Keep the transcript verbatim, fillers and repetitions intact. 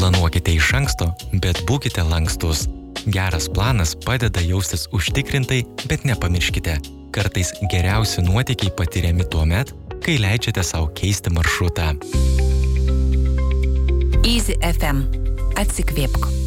Planuokite iš anksto, bet būkite lankstus. Geras planas padeda jaustis užtikrintai, bet nepamirškite. Kartais geriausi nuotykiai patiriami tuomet, kai leidžiate savo keisti maršrutą. Easy F M. Atsikvėpk.